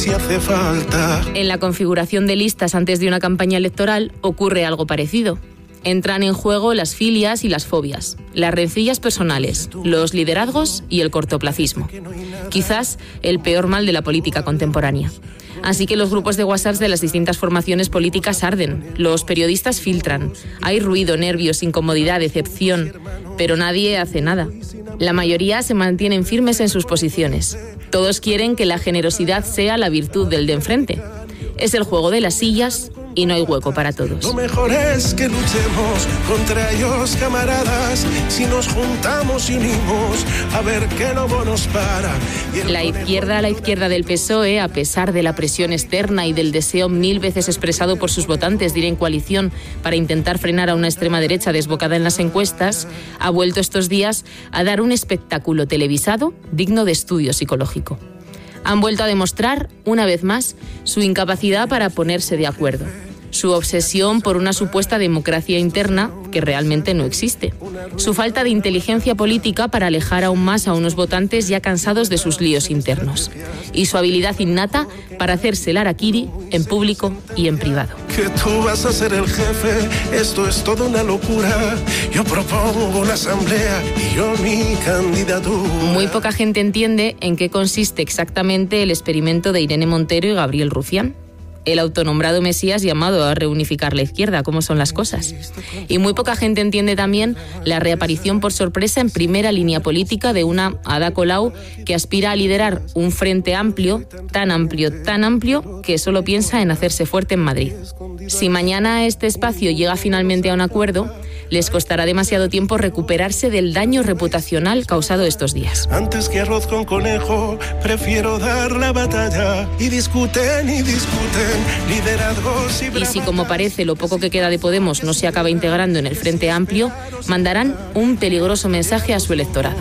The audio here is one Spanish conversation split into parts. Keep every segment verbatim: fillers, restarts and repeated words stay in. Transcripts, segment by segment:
Si hace falta. En la configuración de listas antes de una campaña electoral ocurre algo parecido. Entran en juego las filias y las fobias, las rencillas personales, los liderazgos y el cortoplacismo. Quizás el peor mal de la política contemporánea. Así que los grupos de WhatsApp de las distintas formaciones políticas arden, los periodistas filtran, hay ruido, nervios, incomodidad, decepción, pero nadie hace nada. La mayoría se mantienen firmes en sus posiciones. Todos quieren que la generosidad sea la virtud del de enfrente. Es el juego de las sillas y no hay hueco para todos. Lo mejor es que luchemos contra ellos, camaradas, si nos juntamos y unimos, a ver qué lobo nos para. La izquierda, la izquierda del P S O E, a pesar de la presión externa y del deseo mil veces expresado por sus votantes de ir en coalición para intentar frenar a una extrema derecha desbocada en las encuestas, ha vuelto estos días a dar un espectáculo televisado digno de estudio psicológico. Han vuelto a demostrar, una vez más, su incapacidad para ponerse de acuerdo, su obsesión por una supuesta democracia interna que realmente no existe, su falta de inteligencia política para alejar aún más a unos votantes ya cansados de sus líos internos, y su habilidad innata para hacerse el harakiri en público y en privado. Que tú vas a ser el jefe, esto es toda una locura. Yo propongo una asamblea y yo mi candidatura. Muy poca gente entiende en qué consiste exactamente el experimento de Irene Montero y Gabriel Rufián, el autonombrado Mesías llamado a reunificar la izquierda, cómo son las cosas. Y muy poca gente entiende también la reaparición por sorpresa en primera línea política de una Ada Colau que aspira a liderar un frente amplio, tan amplio, tan amplio, que solo piensa en hacerse fuerte en Madrid. Si mañana este espacio llega finalmente a un acuerdo, les costará demasiado tiempo recuperarse del daño reputacional causado estos días. Antes que arroz con conejo, prefiero dar la batalla. Y discuten y discuten, liderazgos y bravata. Y si, como parece, lo poco que queda de Podemos no se acaba integrando en el Frente Amplio, mandarán un peligroso mensaje a su electorado.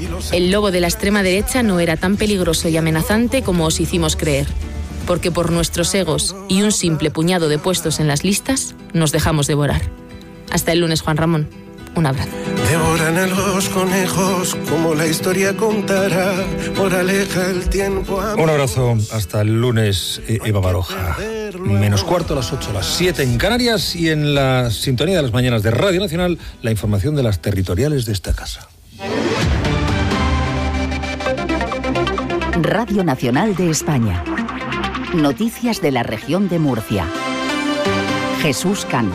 El lobo de la extrema derecha no era tan peligroso y amenazante como os hicimos creer, porque por nuestros egos y un simple puñado de puestos en las listas, nos dejamos devorar. Hasta el lunes, Juan Ramón. Un abrazo. Devoran a los conejos como la historia contará. Moraleja el tiempo. Un abrazo. Hasta el lunes, Eva Baroja. Menos cuarto a las ocho, a las siete en Canarias, y en la sintonía de las mañanas de Radio Nacional, la información de las territoriales de esta casa. Radio Nacional de España. Noticias de la región de Murcia. Jesús Cano.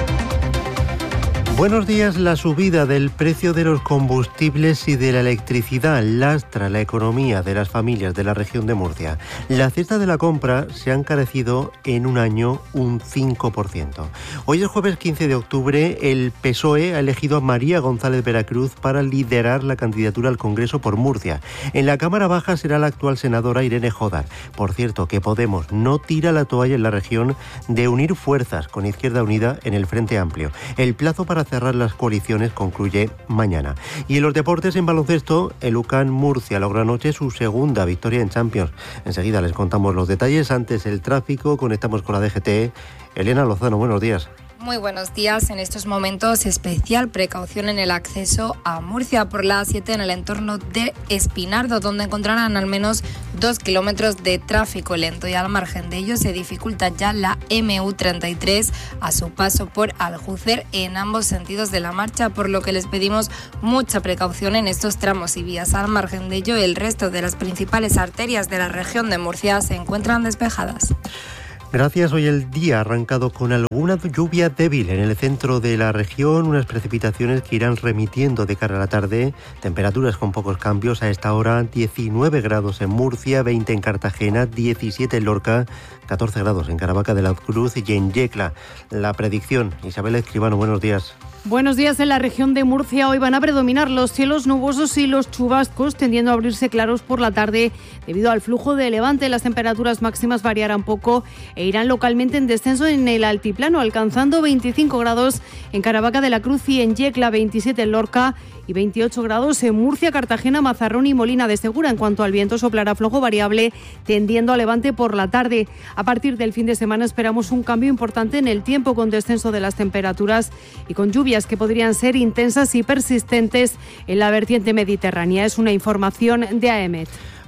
Buenos días. La subida del precio de los combustibles y de la electricidad lastra la economía de las familias de la región de Murcia. La cesta de la compra se ha encarecido en un año un cinco por ciento. Hoy es jueves quince de octubre. El P S O E ha elegido a María González Veracruz para liderar la candidatura al Congreso por Murcia. En la Cámara Baja será la actual senadora Irene Jodar. Por cierto, que Podemos no tira la toalla en la región de unir fuerzas con Izquierda Unida en el Frente Amplio. El plazo para cerrar las coaliciones concluye mañana. Y en los deportes, en baloncesto, el U C A M Murcia logró anoche su segunda victoria en Champions. Enseguida les contamos los detalles. Antes, el tráfico. Conectamos con la D G T. Elena Lozano, buenos días. Muy buenos días. En estos momentos, especial precaución en el acceso a Murcia por la A siete en el entorno de Espinardo, donde encontrarán al menos dos kilómetros de tráfico lento, y al margen de ello se dificulta ya la M U treinta y tres a su paso por Aljucer en ambos sentidos de la marcha, por lo que les pedimos mucha precaución en estos tramos y vías. Al margen de ello, el resto de las principales arterias de la región de Murcia se encuentran despejadas. Gracias. Hoy el día ha arrancado con alguna lluvia débil en el centro de la región, unas precipitaciones que irán remitiendo de cara a la tarde, temperaturas con pocos cambios. A esta hora diecinueve grados en Murcia, veinte en Cartagena, diecisiete en Lorca, catorce grados en Caravaca de la Cruz y en Yecla. La predicción, Isabel Escribano, buenos días. Buenos días. En la región de Murcia hoy van a predominar los cielos nubosos y los chubascos, tendiendo a abrirse claros por la tarde debido al flujo de levante. Las temperaturas máximas variarán poco e irán localmente en descenso en el altiplano, alcanzando veinticinco grados en Caravaca de la Cruz y en Yecla, veintisiete en Lorca y veintiocho grados en Murcia, Cartagena, Mazarrón y Molina de Segura. En cuanto al viento, soplará flojo variable, tendiendo a levante por la tarde. A partir del fin de semana esperamos un cambio importante en el tiempo, con descenso de las temperaturas y con lluvias que podrían ser intensas y persistentes en la vertiente mediterránea. Es una información de A E M E T.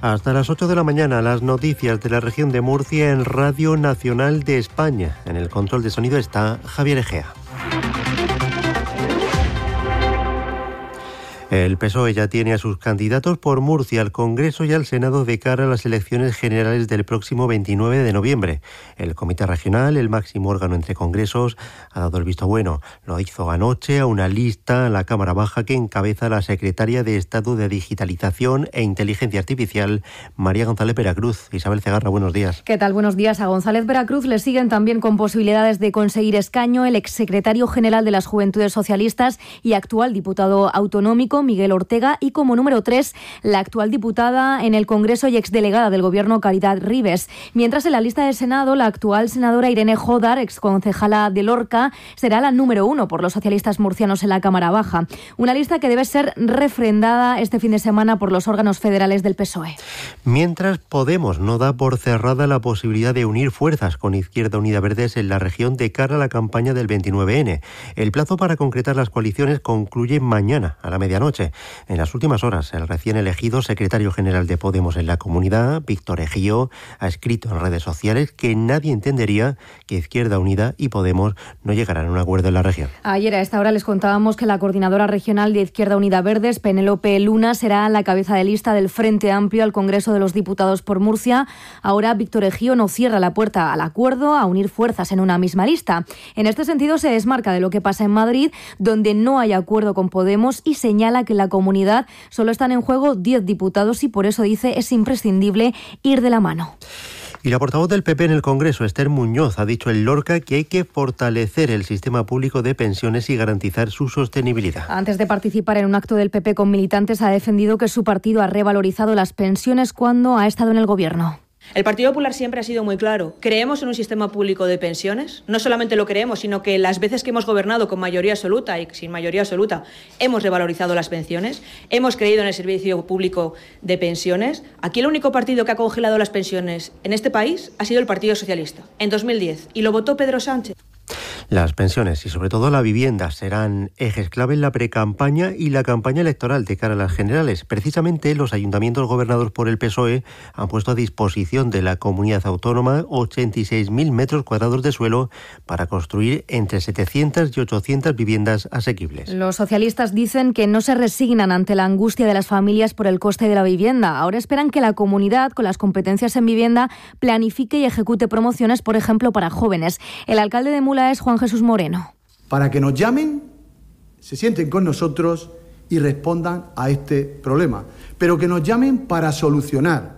Hasta las ocho de la mañana, las noticias de la región de Murcia en Radio Nacional de España. En el control de sonido está Javier Egea. El P S O E ya tiene a sus candidatos por Murcia al Congreso y al Senado de cara a las elecciones generales del próximo veintinueve de noviembre. El Comité Regional, el máximo órgano entre congresos, ha dado el visto bueno. Lo hizo anoche a una lista en la Cámara Baja que encabeza la secretaria de Estado de Digitalización e Inteligencia Artificial, María González Veracruz. Isabel Cegarra, buenos días. ¿Qué tal? Buenos días. A González Veracruz le siguen también con posibilidades de conseguir escaño el exsecretario general de las Juventudes Socialistas y actual diputado autonómico, Miguel Ortega, y como número tres, la actual diputada en el Congreso y exdelegada del Gobierno, Caridad Ribes. Mientras en la lista del Senado, la actual senadora Irene Jodar, exconcejala de Lorca, será la número uno por los socialistas murcianos en la Cámara Baja. Una lista que debe ser refrendada este fin de semana por los órganos federales del P S O E. Mientras, Podemos no da por cerrada la posibilidad de unir fuerzas con Izquierda Unida Verdes en la región de cara a la campaña del veintinueve ene. El plazo para concretar las coaliciones concluye mañana a la medianoche. En las últimas horas, el recién elegido secretario general de Podemos en la comunidad, Víctor Ejío, ha escrito en redes sociales que nadie entendería que Izquierda Unida y Podemos no llegaran a un acuerdo en la región. Ayer a esta hora les contábamos que la coordinadora regional de Izquierda Unida Verdes, Penélope Luna, será la cabeza de lista del Frente Amplio al Congreso de los Diputados por Murcia. Ahora Víctor Ejío no cierra la puerta al acuerdo, a unir fuerzas en una misma lista. En este sentido se desmarca de lo que pasa en Madrid, donde no hay acuerdo con Podemos, y señala que en la comunidad solo están en juego diez diputados y por eso dice es imprescindible ir de la mano. Y la portavoz del P P en el Congreso, Esther Muñoz, ha dicho en Lorca que hay que fortalecer el sistema público de pensiones y garantizar su sostenibilidad. Antes de participar en un acto del P P con militantes, ha defendido que su partido ha revalorizado las pensiones cuando ha estado en el Gobierno. El Partido Popular siempre ha sido muy claro. Creemos en un sistema público de pensiones. No solamente lo creemos, sino que las veces que hemos gobernado con mayoría absoluta y sin mayoría absoluta hemos revalorizado las pensiones. Hemos creído en el servicio público de pensiones. Aquí el único partido que ha congelado las pensiones en este país ha sido el Partido Socialista, en dos mil diez, y lo votó Pedro Sánchez. Las pensiones y sobre todo la vivienda serán ejes clave en la precampaña y la campaña electoral de cara a las generales. Precisamente los ayuntamientos gobernados por el P S O E han puesto a disposición de la comunidad autónoma ochenta y seis mil metros cuadrados de suelo para construir entre setecientas y ochocientas viviendas asequibles. Los socialistas dicen que no se resignan ante la angustia de las familias por el coste de la vivienda. Ahora esperan que la comunidad, con las competencias en vivienda, planifique y ejecute promociones, por ejemplo, para jóvenes. El alcalde de Mula es Juan Jesús Moreno. Para que nos llamen, se sienten con nosotros y respondan a este problema. Pero que nos llamen para solucionar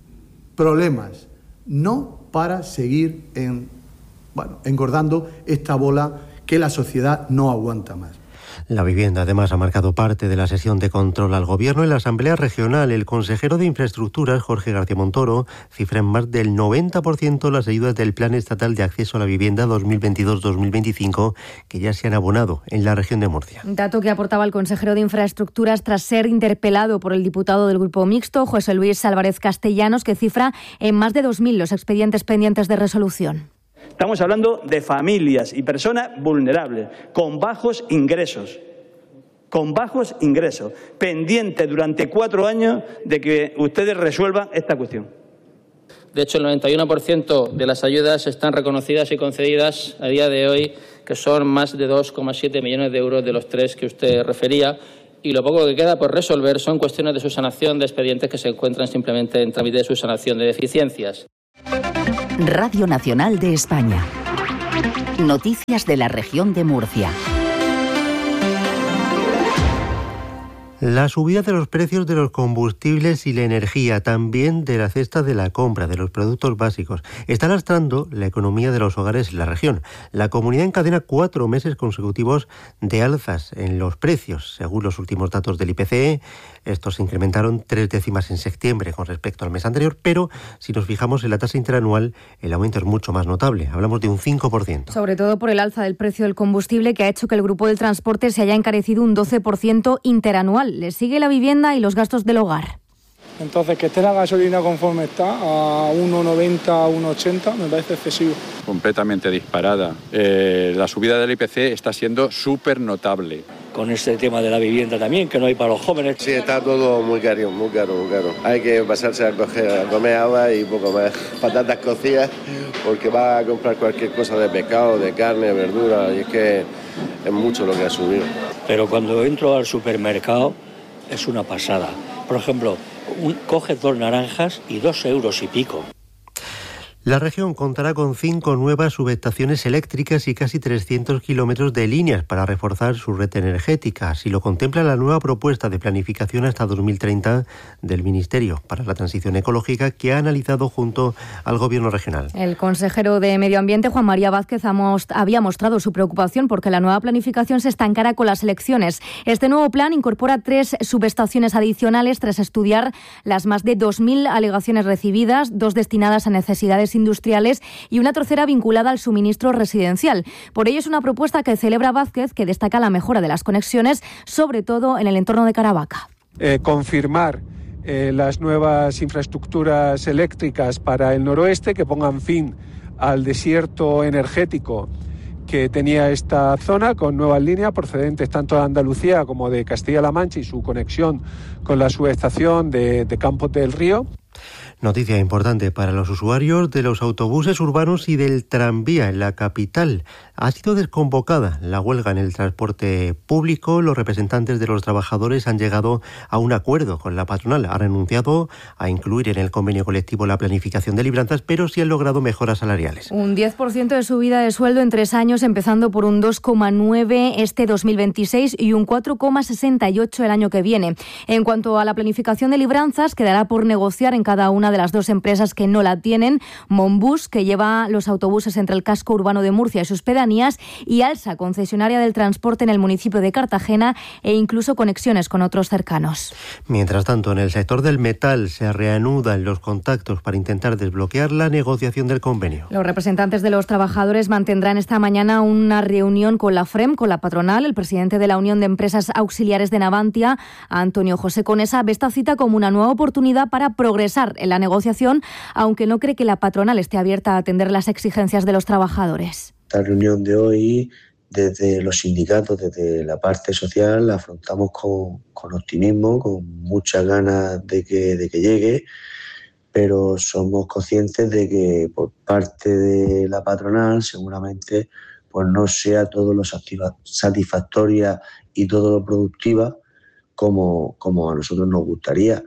problemas, no para seguir en, bueno, engordando esta bola que la sociedad no aguanta más. La vivienda, además, ha marcado parte de la sesión de control al Gobierno en la Asamblea Regional. El consejero de Infraestructuras, Jorge García Montoro, cifra en más del noventa por ciento las ayudas del Plan Estatal de Acceso a la Vivienda dos mil veintidós dos mil veinticinco que ya se han abonado en la región de Murcia. Dato que aportaba el consejero de Infraestructuras tras ser interpelado por el diputado del Grupo Mixto, José Luis Álvarez Castellanos, que cifra en más de dos mil los expedientes pendientes de resolución. Estamos hablando de familias y personas vulnerables, con bajos ingresos, con bajos ingresos, pendientes durante cuatro años de que ustedes resuelvan esta cuestión. De hecho, el noventa y uno por ciento de las ayudas están reconocidas y concedidas a día de hoy, que son más de dos coma siete millones de euros de los tres que usted refería. Y lo poco que queda por resolver son cuestiones de subsanación de expedientes que se encuentran simplemente en trámite de subsanación de deficiencias. Radio Nacional de España. Noticias de la región de Murcia. La subida de los precios de los combustibles y la energía, también de la cesta de la compra de los productos básicos, está lastrando la economía de los hogares en la región. La comunidad encadena cuatro meses consecutivos de alzas en los precios. Según los últimos datos del I P C E, estos se incrementaron tres décimas en septiembre con respecto al mes anterior, pero si nos fijamos en la tasa interanual, el aumento es mucho más notable. Hablamos de un cinco por ciento. Sobre todo por el alza del precio del combustible, que ha hecho que el grupo del transporte se haya encarecido un doce por ciento interanual. Le sigue la vivienda y los gastos del hogar. Entonces, que esté la gasolina conforme está, a uno noventa, uno ochenta, me parece excesivo. Completamente disparada. Eh, la subida del I P C está siendo súper notable. con este tema de la vivienda también, que no hay para los jóvenes. Sí, está todo muy caro, muy caro, muy caro. Hay que pasarse a, coger, a comer agua y poco más. Patatas cocidas, porque va a comprar cualquier cosa de pescado, de carne, verdura, y es que es mucho lo que ha subido. Pero cuando entro al supermercado es una pasada. Por ejemplo, un, coges dos naranjas y dos euros y pico. La región contará con cinco nuevas subestaciones eléctricas y casi trescientos kilómetros de líneas para reforzar su red energética. Así lo contempla la nueva propuesta de planificación hasta dos mil treinta del Ministerio para la Transición Ecológica, que ha analizado junto al Gobierno regional. El consejero de Medio Ambiente, Juan María Vázquez, ha most- había mostrado su preocupación porque la nueva planificación se estancara con las elecciones. Este nuevo plan incorpora tres subestaciones adicionales tras estudiar las más de dos mil alegaciones recibidas, dos destinadas a necesidades industriales y una tercera vinculada al suministro residencial. Por ello es una propuesta que celebra Vázquez, que destaca la mejora de las conexiones, sobre todo en el entorno de Caravaca. Eh, confirmar eh, las nuevas infraestructuras eléctricas para el noroeste que pongan fin al desierto energético que tenía esta zona, con nuevas líneas procedentes tanto de Andalucía como de Castilla-La Mancha y su conexión con la subestación de, de Campos del Río. Noticia importante para los usuarios de los autobuses urbanos y del tranvía en la capital. Ha sido desconvocada la huelga en el transporte público. Los representantes de los trabajadores han llegado a un acuerdo con la patronal. Han renunciado a incluir en el convenio colectivo la planificación de libranzas, pero sí han logrado mejoras salariales. Un diez por ciento de subida de sueldo en tres años, empezando por un dos coma nueve este dos mil veintiséis y un cuatro coma sesenta y ocho el año que viene. En cuanto a la planificación de libranzas, quedará por negociar en cada una de las dos empresas que no la tienen: Monbus, que lleva los autobuses entre el casco urbano de Murcia y sus pedanías, y Alsa, concesionaria del transporte en el municipio de Cartagena, e incluso conexiones con otros cercanos. Mientras tanto, en el sector del metal se reanudan los contactos para intentar desbloquear la negociación del convenio. Los representantes de los trabajadores mantendrán esta mañana una reunión con la FREM, con la patronal. El presidente de la Unión de Empresas Auxiliares de Navantia, Antonio José Conesa, ve esta cita como una nueva oportunidad para progresar en la negociación, aunque no cree que la patronal esté abierta a atender las exigencias de los trabajadores. Esta reunión de hoy, desde los sindicatos, desde la parte social, la afrontamos con, con optimismo, con muchas ganas de que, de que llegue, pero somos conscientes de que por parte de la patronal seguramente pues no sea todo lo satisfactoria y todo lo productiva como, como a nosotros nos gustaría.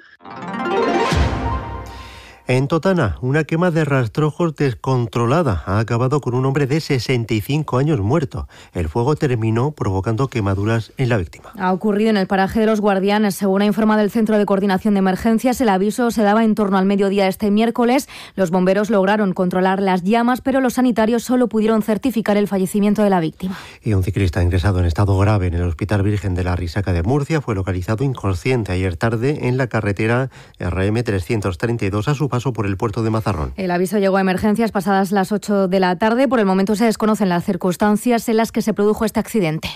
En Totana, una quema de rastrojos descontrolada ha acabado con un hombre de sesenta y cinco años muerto. El fuego terminó provocando quemaduras en la víctima. Ha ocurrido en el paraje de Los Guardianes. Según ha informado el Centro de Coordinación de Emergencias, el aviso se daba en torno al mediodía este miércoles. Los bomberos lograron controlar las llamas, pero los sanitarios solo pudieron certificar el fallecimiento de la víctima. Y un ciclista ingresado en estado grave en el Hospital Virgen de la Risaca de Murcia fue localizado inconsciente ayer tarde en la carretera R M trescientos treinta y dos a su paso por el puerto de Mazarrón. El aviso llegó a emergencias pasadas las ocho de la tarde. Por el momento se desconocen las circunstancias en las que se produjo este accidente.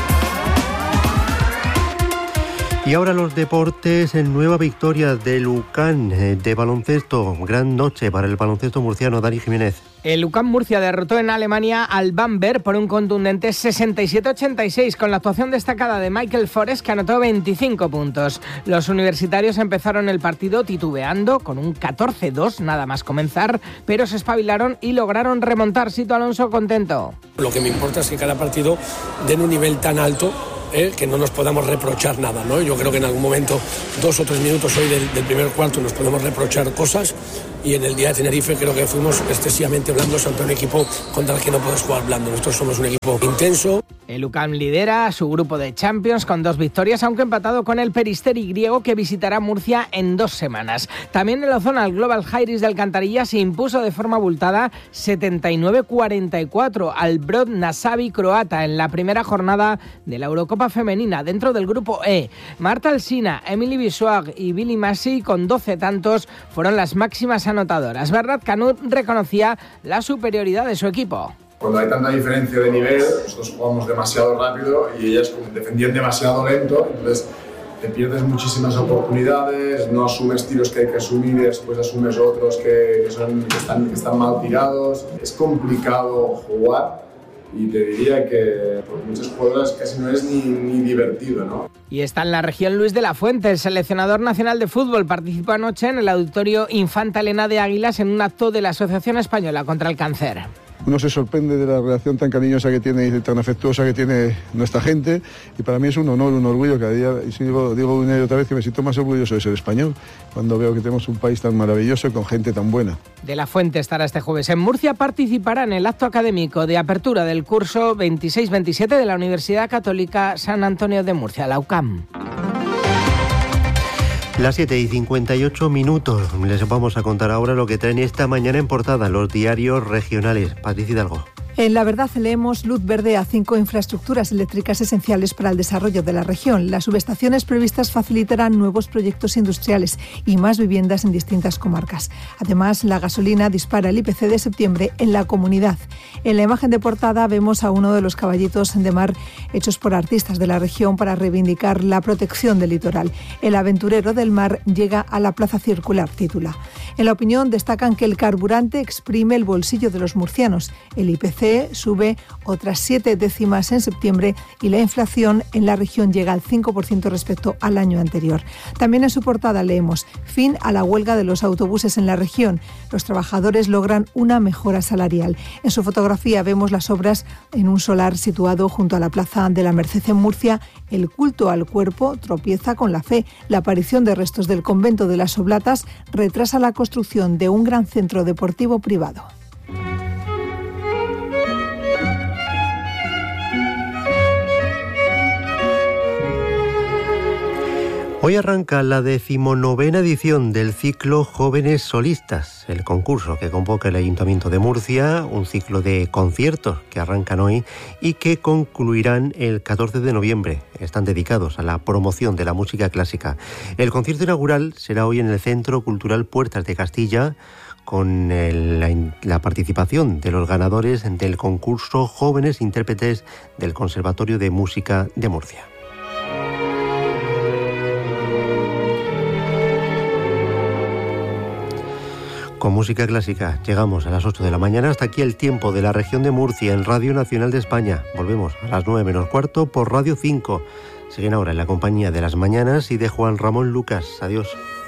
Y ahora los deportes, en nueva victoria del U C A M de baloncesto. Gran noche para el baloncesto murciano. Dani Jiménez. El U C A M Murcia derrotó en Alemania al Bamberg por un contundente sesenta y siete a ochenta y seis, con la actuación destacada de Michael Forest, que anotó veinticinco puntos. Los universitarios empezaron el partido titubeando con un catorce dos nada más comenzar, pero se espabilaron y lograron remontar. Sito Alonso contento. Lo que me importa es que cada partido den un nivel tan alto ¿Eh? que no nos podamos reprochar nada, ¿no? Yo creo que en algún momento, dos o tres minutos hoy del, del primer cuarto, nos podemos reprochar cosas, y en el día de Tenerife creo que fuimos excesivamente blandos ante un equipo contra el que no puedes jugar blando. Nosotros somos un equipo intenso. El U C A M lidera a su grupo de Champions con dos victorias, aunque empatado con el Peristeri griego, que visitará Murcia en dos semanas. También en la zona, el Global Jairis de Alcantarilla se impuso de forma abultada setenta y nueve a cuarenta y cuatro al Brod Nasavi croata en la primera jornada de la Eurocopa femenina. Dentro del grupo E, Marta Alsina, Emily Bisuag y Billy Massey con doce tantos fueron las máximas anotadoras. Bernat Canut reconocía la superioridad de su equipo. Cuando hay tanta diferencia de nivel, nosotros jugamos demasiado rápido y ellas defendían demasiado lento, entonces te pierdes muchísimas oportunidades, no asumes tiros que hay que asumir y después asumes otros que, que, son, que, están, que están mal tirados. Es complicado jugar y te diría que por muchas jugadoras casi no es ni, ni divertido, ¿no? Y está en la región Luis de la Fuente. El seleccionador nacional de fútbol participó anoche en el auditorio Infanta Elena de Águilas en un acto de la Asociación Española contra el Cáncer. Uno se sorprende de la relación tan cariñosa que tiene y tan afectuosa que tiene nuestra gente, y para mí es un honor, un orgullo cada día, y digo, digo una y otra vez que me siento más orgulloso de ser español cuando veo que tenemos un país tan maravilloso y con gente tan buena. De la Fuente estará este jueves en Murcia, participará en el acto académico de apertura del curso veintiséis veintisiete de la Universidad Católica San Antonio de Murcia, la U C A M. Las siete y cincuenta y ocho minutos. Les vamos a contar ahora lo que traen esta mañana en portada los diarios regionales. Patricia Hidalgo. En La Verdad leemos luz verde a cinco infraestructuras eléctricas esenciales para el desarrollo de la región. Las subestaciones previstas facilitarán nuevos proyectos industriales y más viviendas en distintas comarcas. Además, la gasolina dispara el I P C de septiembre en la comunidad. En la imagen de portada vemos a uno de los caballitos de mar hechos por artistas de la región para reivindicar la protección del litoral. El aventurero del mar llega a la plaza circular, titula. En La Opinión destacan que el carburante exprime el bolsillo de los murcianos. El I P C sube otras siete décimas en septiembre y la inflación en la región llega al cinco por ciento respecto al año anterior. También en su portada leemos: fin a la huelga de los autobuses en la región. Los trabajadores logran una mejora salarial. En su fotografía vemos las obras en un solar situado junto a la Plaza de la Merced en Murcia. El culto al cuerpo tropieza con la fe. La aparición de restos del convento de las Oblatas retrasa la construcción de un gran centro deportivo privado. Hoy arranca la decimonovena edición del ciclo Jóvenes Solistas, el concurso que convoca el Ayuntamiento de Murcia, un ciclo de conciertos que arrancan hoy y que concluirán el catorce de noviembre. Están dedicados a la promoción de la música clásica. El concierto inaugural será hoy en el Centro Cultural Puertas de Castilla, con el, la, la participación de los ganadores del concurso Jóvenes Intérpretes del Conservatorio de Música de Murcia. Con música clásica llegamos a las ocho de la mañana. Hasta aquí el tiempo de la región de Murcia en Radio Nacional de España. Volvemos a las nueve menos cuarto por Radio cinco. Siguen ahora en la compañía de Las Mañanas y de Juan Ramón Lucas. Adiós.